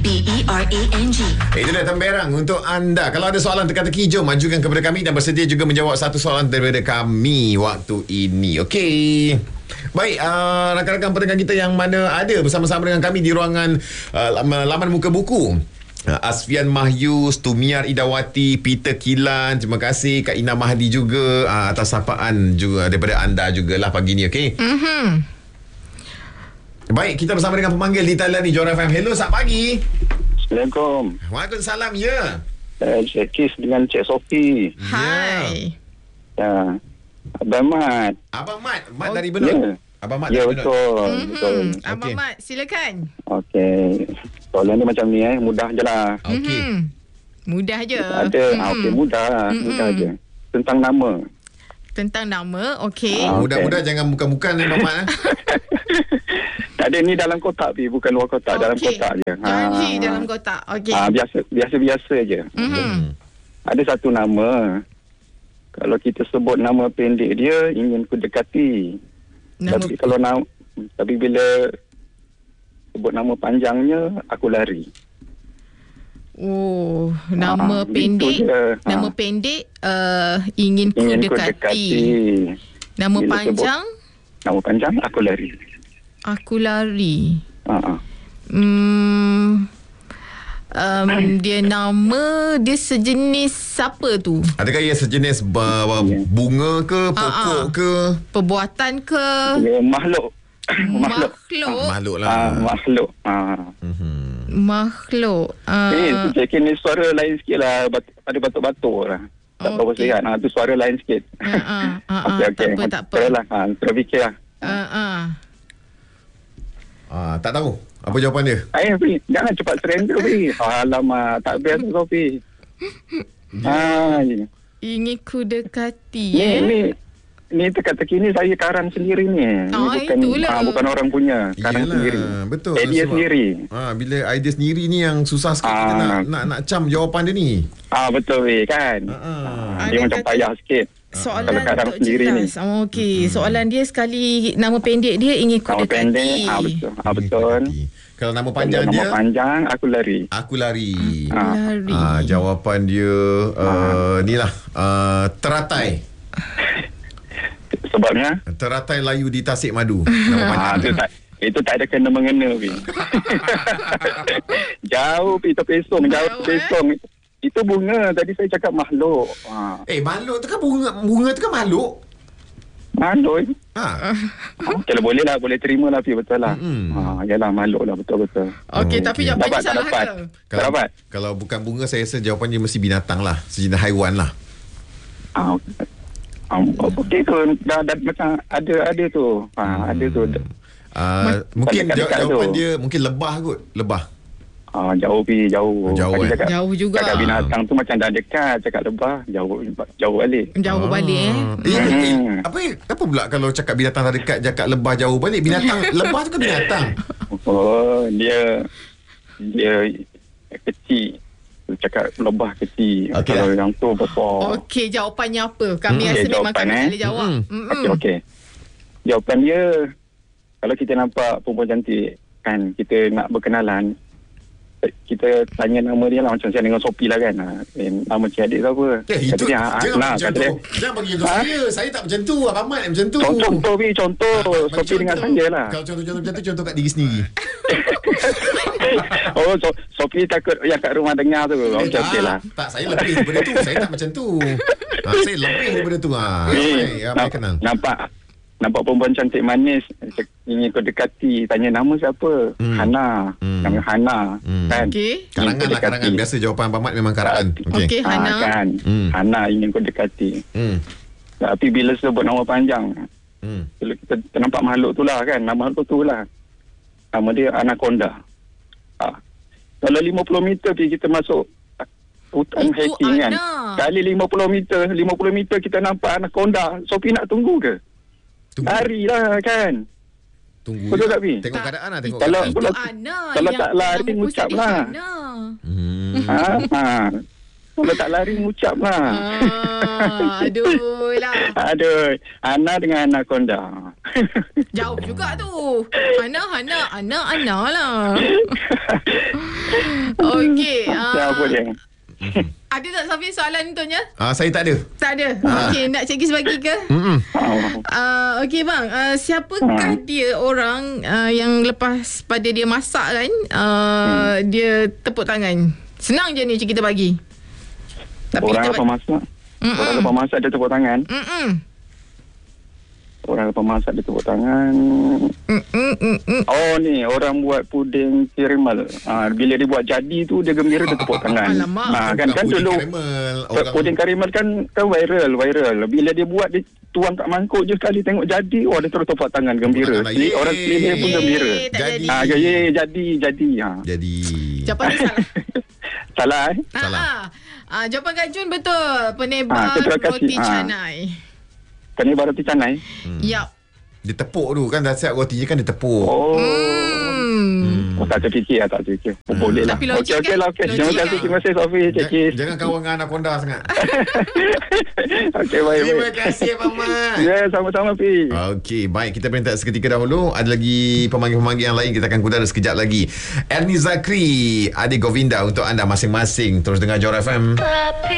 PERANG. Itu dah temberang untuk anda. Kalau ada soalan teka-teki, jom majukan kepada kami dan bersedia juga menjawab satu soalan daripada kami waktu ini. Okey. Baik, rakan-rakan pendengar kita yang mana ada bersama-sama dengan kami di ruangan laman muka buku. Asfian Mahyu, Stumiar Idawati, Peter Kilan, terima kasih Kak Ina Mahdi juga atas sapaan juga daripada anda jugalah pagi ni. Okey. Baik, kita bersama dengan pemanggil di talian ni Johor FM. Hello, selamat pagi. Assalamualaikum. Waalaikumsalam, ya. Cik Kis dengan Cik Sofi. Hai. Ya. Abang Mat. Abang Mat, Mat dari Benut. Ya. Abang Mat Ya, dari Benut. betul. Abang Okey. Mat, silakan. Okey. Soalan ni macam ni mudah je lah. Okey. Mudah je. Ada. Okey, mudah. Mudah je. Tentang nama. Tentang nama, okey. Mudah-mudah jangan bukan-bukan ni Abang Mat. Tak ada, ni dalam kotak pi, bukan luar kotak, dalam Okey. kotak je. Janji dalam kotak. Okey. Biasa je. Ada satu nama. Kalau kita sebut nama pendek dia, ingin ku dekati. Tapi bila sebut nama panjangnya, aku lari. Oh, nama pendek. Nama pendek ingin ku dekati. Nama Bila panjang Nama panjang, aku lari. aku lari. Dia nama dia sejenis apa tu? Adakah ia sejenis bunga ke, pokok ke? Perbuatan ke? Dia makhluk. Makhluk lah. Makhluk. Makhluk. Cik ni suara lain sikit lah. Ada batuk-batuk lah. Tak berapa sihat. Tu suara lain sikit. Okey. Tak apa. Terfikir lah. Tak tahu. Apa jawapan dia? Fi, jangan cepat surrender, Fi. Alamak, tak best, Sofi. Ingin ku dekati. Ni teka-teki ni saya karang sendiri ni. Bukan orang punya. Karang sendiri. Betul. Idea sendiri. Bila idea sendiri ni yang susah sikit kita nak cam jawapan dia ni. Betul, Fi, kan. Dia macam payah sikit. Soalan karang untuk sendiri jelas. Okey. Soalan dia sekali nama pendek dia ingin ku Nama dekati. pendek. Betul. Kalau nama panjang Nama dia, panjang, aku lari. aku lari. Lari. Jawapan dia ni lah, teratai. Sebabnya? Teratai layu di Tasik Madu. Nama panjang. Itu tak ada kena-mengena, Pi. Jauh, Pi. Terpesong. Itu bunga. Tadi saya cakap makhluk. Makhluk tu kan bunga tu kan makhluk. Makhluk. Okey lah, boleh lah. Boleh terima lah, Pi. Betul lah. Yalah, makhluk lah. Betul-betul. Okey, tapi jawapan dia salah dapat. ke? Kalau bukan bunga, saya rasa jawapan dia mesti binatang lah. Sejenis haiwan lah. Okey tu. Dah macam ada tu. Ada tu. Mungkin dekat-dekat jawapan tu. dia mungkin lebah kot. Lebah. Jauh, Pi. Jauh. Jauh, Tadi Jauh juga. Cakap binatang tu macam dah dekat. Cakap lebah. Jauh balik. Jauh balik Apa pula kalau cakap binatang dah dekat, cakap lebah jauh balik? Binatang lebah tu kan binatang. Dia kecil. Cakap lebah kecil. Okey Kalau lah. yang tu besar. Okey, jawapannya apa? Kami rasa memang jawapan, kami boleh jawab. Okey. Jawapan dia, kalau kita nampak perempuan cantik, kan, kita nak berkenalan, kita tanya nama dia lah. Macam saya dengan Sophie lah kan. Nama cik adik tu apa? Itu jangan macam tu. dia, Jangan bagi contoh saya tak macam tu. Abang Mat macam tu. Contoh, Pi. Contoh. Sophie dengan saya lah. Kalau contoh macam tu, contoh kat diri sendiri. Sophie takut yang kat rumah dengar tu. Okey lah. Tak, saya lebih daripada tu. Saya tak macam tu. Saya lebih daripada tu. Ramai kenal. Nampak perempuan cantik manis, ingin kau dekati, tanya nama siapa? Hana. Nama Hana. Kan? Okey. Karangan lah, karangan. Biasa jawapan Abang Mat memang karangan. Okey, Hana. Kan? Hana ingin kau dekati. Tapi bila sebut nama panjang, bila kita nampak makhluk tu lah kan, nama makhluk tu lah. Nama dia Anaconda. Kalau 50 meter kita masuk hutan hiking kan. Kali 50 meter kita nampak Anaconda. Sophie nak tunggu ke? Lari lah kan. Tunggu. Betul tak, Pi? Tengok keadaan lah. Tengok Kalau keadaan. kalau tak lari, ngucap lah. Kalau tak lari, ngucap lah. Aduh lah. Aduh. Ana dengan Anaconda. Jauh juga tu. Ana lah. Okey. Apa dia? Ada tak Safi soalan untuknya? Saya tak ada. Tak ada. Okey, nak Cik Giz bagi ke? Okey bang, siapakah dia orang yang lepas pada dia masak kan, dia tepuk tangan? Senang je ni kita bagi. Tapi Orang lepas masak. Orang lepas masak dia tepuk tangan. Orang lepas masak dia tepuk tangan. Oh ni, orang buat puding kirimal. Bila dia buat jadi tu, dia gembira, dia tepuk tangan. Alamak. Kan dulu puding karimal kan viral. Bila dia buat, dia tuang kat mangkuk je sekali tengok jadi, dia terus tepuk tangan gembira. Orang sekeliling pun gembira. Jadi. Jadi. Jawapan dia salah. Salah Jawapan Kak Jun betul. Penebar roti canai. Penebar roti canai. Yap. Dia tepuk tu kan, dah siap roti je kan dia tepuk. Tak terfikir. Boleh lah. Tapi logik Okey lah. Terima kasih Sofi, Cik Giz. Jangan kawan dengan anaconda sangat. Okey, baik. Terima kasih Pak Mat. Ya, sama-sama Pi. Okey, baik, kita berehat seketika dahulu. Ada lagi pemanggil-pemanggil yang lain, kita akan kudara sekejap lagi. Ernie Zakri, Adi Govinda untuk anda masing-masing. Terus dengar Johor FM.